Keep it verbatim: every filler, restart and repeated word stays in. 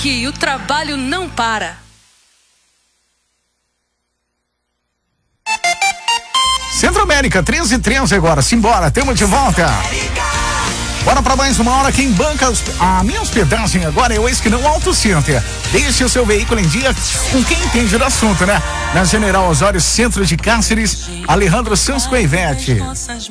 aqui, o trabalho não para. Centro América, treze e treze agora, simbora, tamo de volta. Bora pra mais uma hora, quem banca os, a minha hospedagem agora é o Esquinão Auto Center. Deixe o seu veículo em dia com quem entende do assunto, né? Na General Osório, centro de Cáceres, Alejandro Sanz com a Ivete.